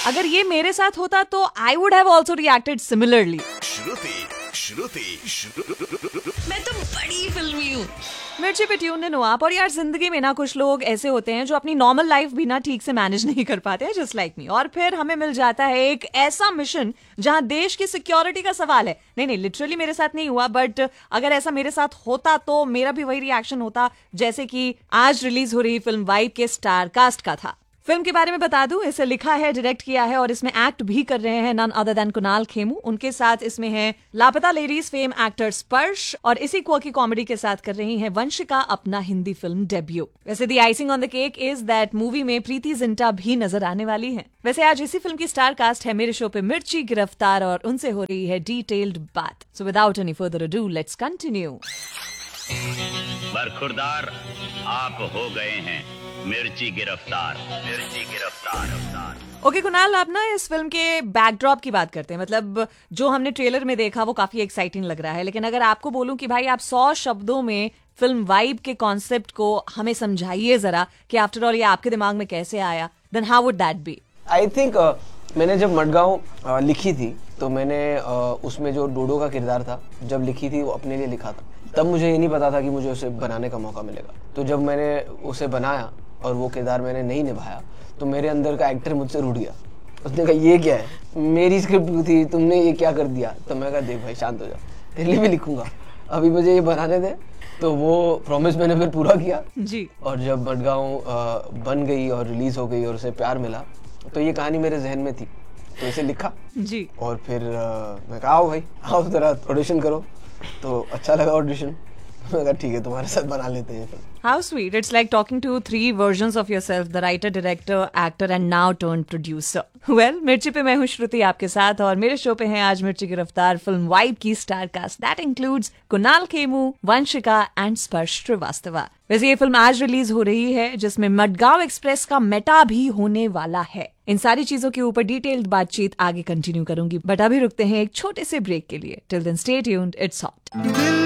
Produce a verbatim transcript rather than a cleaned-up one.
अगर ये मेरे साथ होता तो I would have also reacted similarly. श्रुति श्रुति मैं तो बड़ी फिल्मी हूँ। मिर्ची पे ट्यून इन हो आप। और यार जिंदगी में ना कुछ लोग ऐसे होते हैं जो अपनी नॉर्मल लाइफ भी ना ठीक से मैनेज नहीं कर पाते हैं, जस्ट लाइक मी। और फिर हमें मिल जाता है एक ऐसा मिशन जहां देश की सिक्योरिटी का सवाल है। नहीं नहीं लिटरली मेरे साथ नहीं हुआ, बट अगर ऐसा मेरे साथ होता तो मेरा भी वही रिएक्शन होता जैसे कि आज रिलीज हो रही फिल्म वाइब के स्टार कास्ट का था। फिल्म के बारे में बता दूं, इसे लिखा है, डायरेक्ट किया है और इसमें एक्ट भी कर रहे हैं none other than Kunal Khemu. उनके साथ इसमें है लापता लेडीज फेम एक्टर स्पर्श और इसी क्वर्की कॉमेडी के साथ कर रही हैं वंशिका अपना हिंदी फिल्म डेब्यू। वैसे दी icing on the cake is that movie में प्रीति जिंटा भी नजर आने वाली हैं। वैसे आज इसी फिल्म की स्टार कास्ट है मेरे शो पे मिर्ची गिरफ्तार और उनसे हो रही है डिटेल्ड बात। So without any further ado let's continue. बरखुरदार आप हो गए हैं मिर्ची गिरफ्तार। मिर्ची गिरफ्तार। ओके कुणाल, आप ना इस फिल्म के बैकड्रॉप की बात करते हैं। मतलब जो हमने ट्रेलर में देखा वो काफी एक्साइटिंग लग रहा है, लेकिन अगर आपको बोलूं कि भाई आप सौ शब्दों में फिल्म वाइब के कॉन्सेप्ट को हमें समझाइए जरा कि आफ्टर ऑल ये आपके दिमाग में कैसे आया, then how would that B? I think मैंने जब मडगांव uh, लिखी थी तो मैंने uh, उसमें जो डोडो का किरदार था जब लिखी थी वो अपने लिए लिखा था। तब मुझे ये नहीं पता था कि मुझे उसे बनाने का मौका मिलेगा। तो जब मैंने उसे बनाया और वो किरदार मैंने नहीं निभाया तो मेरे अंदर का एक्टर मुझसे रूठ गया। उसने कहा ये क्या है, मेरी स्क्रिप्ट थी, तुमने ये क्या कर दिया। तो मैं कहा देख भाई शांत हो जा, तेरे लिए भी लिखूंगा, अभी मुझे ये बनाने दे। तो वो प्रॉमिस मैंने फिर पूरा किया जी। और जब मडगांव बन गई और रिलीज हो गई और उसे प्यार मिला तो ये कहानी मेरे जहन में थी, तो इसे लिखा जी। और फिर आ, मैं कहा आओ भाई आओ जरा ऑडिशन करो। तो अच्छा लगा ऑडिशन, मैं कहा ठीक है तुम्हारे साथ बना लेते हैं फिर। How sweet. It's like talking to three versions of yourself, the writer, director, actor and now turned producer. Well, मिर्ची पे मैं हूँ श्रुति आपके साथ और मेरे शो पे हैं आज मिर्ची गिरफ्तार फिल्म वाइब की star cast. That includes Kunal Khemu, Vanshika and स्पर्श श्रीवास्तवा। वैसे ये फिल्म आज रिलीज हो रही है जिसमें मडगांव एक्सप्रेस का मेटा भी होने वाला है। इन सारी चीजों के ऊपर डिटेल्ड बातचीत आगे कंटिन्यू करूंगी, बट अभी रुकते हैं एक छोटे से ब्रेक के लिए। Till then stay tuned, it's hot.